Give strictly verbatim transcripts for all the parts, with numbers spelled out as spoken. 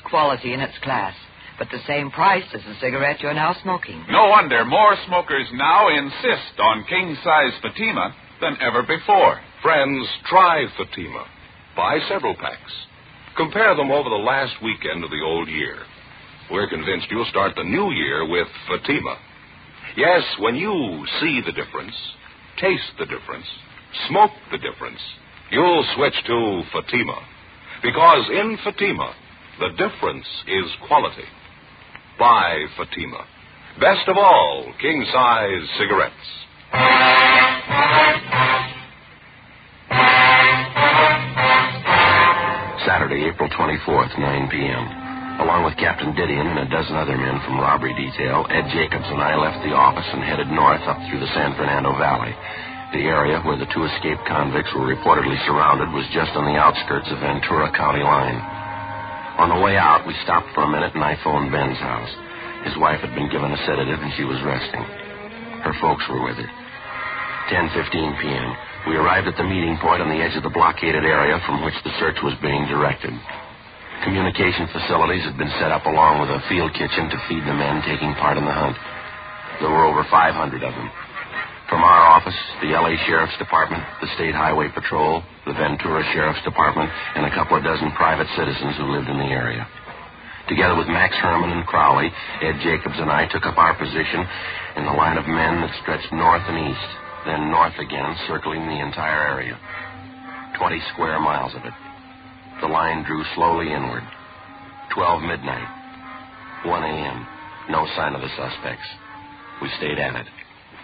quality in its class, but the same price as the cigarette you're now smoking. No wonder more smokers now insist on king-size Fatima than ever before. Friends, try Fatima. Buy several packs. Compare them over the last weekend of the old year. We're convinced you'll start the new year with Fatima. Yes, when you see the difference, taste the difference, smoke the difference, you'll switch to Fatima. Because in Fatima, the difference is quality. Buy Fatima. Best of all, king-size cigarettes. Saturday, April twenty-fourth, nine p.m. Along with Captain Didion and a dozen other men from robbery detail, Ed Jacobs and I left the office and headed north up through the San Fernando Valley. The area where the two escaped convicts were reportedly surrounded was just on the outskirts of Ventura County line. On the way out, we stopped for a minute and I phoned Ben's house. His wife had been given a sedative and she was resting. Her folks were with her. ten fifteen p.m. We arrived at the meeting point on the edge of the blockaded area from which the search was being directed. Communication facilities had been set up along with a field kitchen to feed the men taking part in the hunt. There were over five hundred of them. From our office, the L A Sheriff's Department, the State Highway Patrol, the Ventura Sheriff's Department, and a couple of dozen private citizens who lived in the area. Together with Max Herman and Crowley, Ed Jacobs and I took up our position in the line of men that stretched north and east, then north again, circling the entire area. Twenty square miles of it. The line drew slowly inward. Twelve midnight. one a.m. No sign of the suspects. We stayed at it.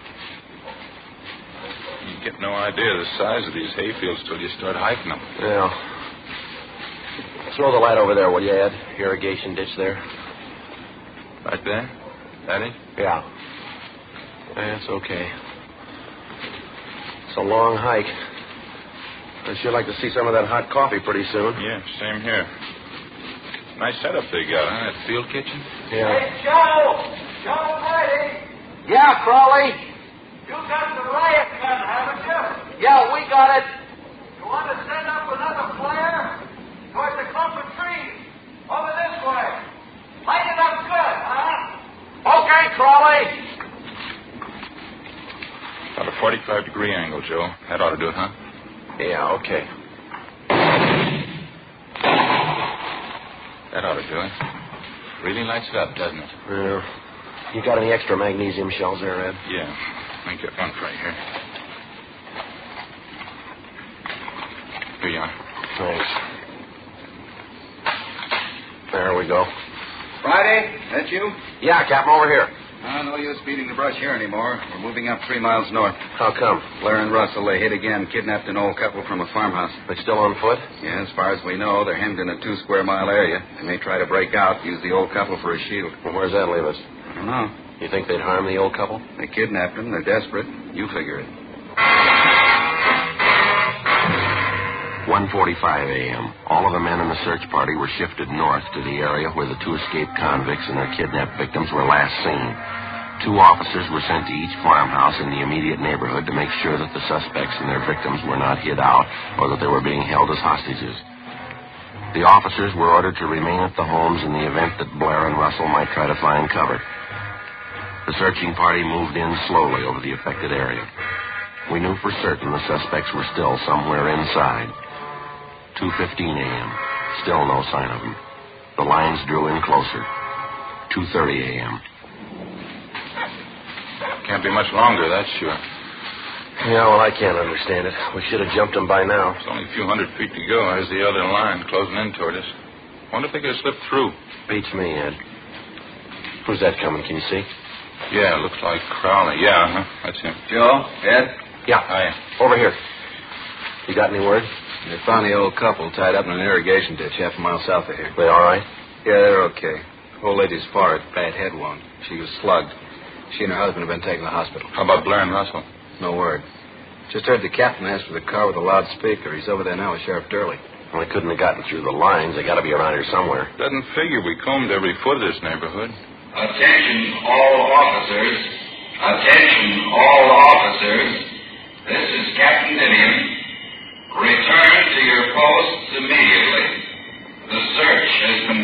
You get no idea of the size of these hayfields till you start hiking them. Yeah. Throw the light over there, will you, Ed? Irrigation ditch there. Right there? That it? Yeah. That's okay. It's a long hike. I'd sure like to see some of that hot coffee pretty soon. Yeah, same here. Nice setup they got, huh? That field kitchen? Yeah. Hey, Joe! Joe Brady! Yeah, Crowley? You got the riot gun, haven't you? Yeah, we got it. You want to send up another flare? Towards the clump of trees. Over this way. Light it up good, huh? Okay, Crowley. About a forty-five degree angle, Joe. That ought to do it, huh? Yeah, okay. That ought to do it. Really lights it up, doesn't it? Yeah. You got any extra magnesium shells there, Ed? Yeah. Let me get one right here. Here you are. Thanks. There we go. Friday, that you? Yeah, Captain, over here. Uh, no use beating the brush here anymore. We're moving up three miles north. How come? Blair and Russell, they hit again, kidnapped an old couple from a farmhouse. They still on foot? Yeah, as far as we know, they're hemmed in a two-square-mile area. They may try to break out, use the old couple for a shield. Well, where's that leave us? I don't know. You think they'd harm the old couple? They kidnapped them. They're desperate. You figure it. one forty-five a.m. All of the men in the search party were shifted north to the area where the two escaped convicts and their kidnapped victims were last seen. Two officers were sent to each farmhouse in the immediate neighborhood to make sure that the suspects and their victims were not hid out or that they were being held as hostages. The officers were ordered to remain at the homes in the event that Blair and Russell might try to find cover. The searching party moved in slowly over the affected area. We knew for certain the suspects were still somewhere inside. two fifteen a.m. Still no sign of them. The lines drew in closer. two thirty a.m. Can't be much longer, that's sure. Yeah, well, I can't understand it. We should have jumped them by now. It's only a few hundred feet to go. There's the other line closing in toward us. Wonder if they could have slipped through. Beats me, Ed. Who's that coming? Can you see? Yeah, looks like Crowley. Yeah, huh? That's him. Joe? Ed? Yeah. Hi. Over here. You got any word? They found the old couple tied up in an irrigation ditch half a mile south of here. They all right? Yeah, they're okay. Old lady's forehead, bad head wound. She was slugged. She and her husband have been taken to the hospital. How about Blair and Russell? No word. Just heard the captain ask for the car with a loudspeaker. He's over there now with Sheriff Durley. Well, they couldn't have gotten through the lines. They got to be around here somewhere. Doesn't figure we combed every foot of this neighborhood. Attention all officers. Attention all officers. This is Captain Didion. Return to your posts immediately. The search has been